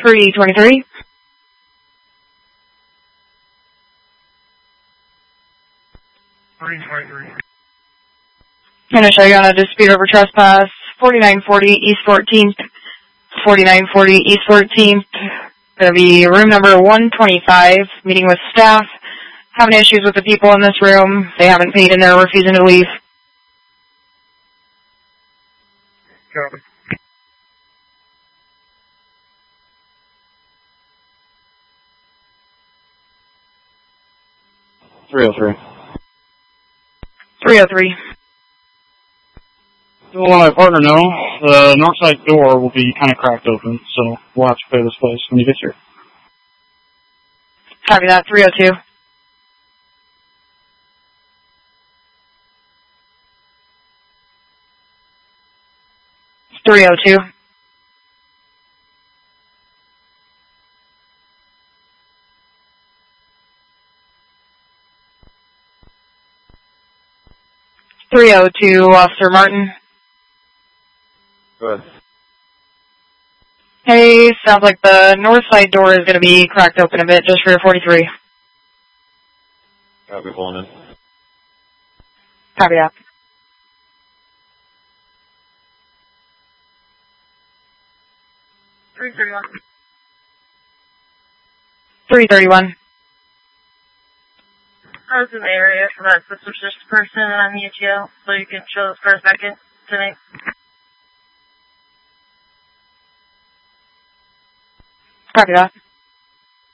323. I'm going to show you on a dispute over trespass, 4940 East 14th, 4940 East 14th. Going to be room number 125, meeting with staff. Having issues with the people in this room. They haven't paid and they're refusing to leave. Copy. .303. 303. We'll let my partner know the north side door will be kind of cracked open, so we'll have to clear this place when he gets here. Copy that, 302. .302. .302, Officer Martin. Go ahead. Hey, sounds like the north side door is going to be cracked open a bit, just for 43. Copy, pulling in. Copy that. .331. I was in the area for that suspicious person and I'm UTL, so you can show us for a second to me. Copy that.